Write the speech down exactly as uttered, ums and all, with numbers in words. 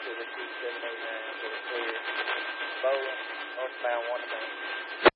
to the two seven eight nine for the clear. Bowling, northbound one ten.